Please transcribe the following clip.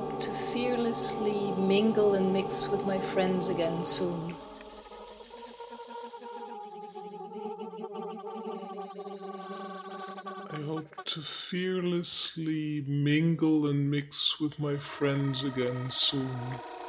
hope to fearlessly mingle and mix with my friends again soon. I hope to fearlessly mingle and mix with my friends again soon.